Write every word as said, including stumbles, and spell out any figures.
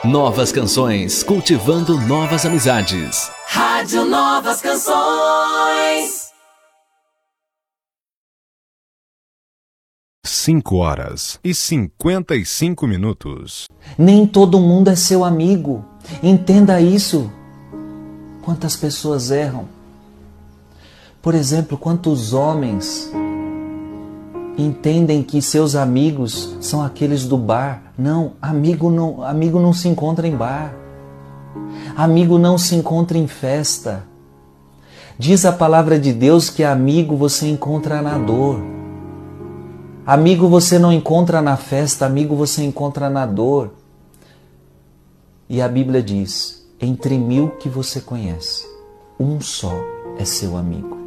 Novas canções, cultivando novas amizades. Rádio Novas Canções. Cinco horas e cinquenta e cinco minutos. Nem todo mundo é seu amigo. Entenda isso. Quantas pessoas erram. Por exemplo, quantos homens entendem que seus amigos são aqueles do bar. Não, amigo não, amigo não se encontra em bar. Amigo não se encontra em festa. Diz a palavra de Deus que amigo você encontra na dor. Amigo você não encontra na festa, amigo você encontra na dor. E a Bíblia diz, entre mil que você conhece, um só é seu amigo.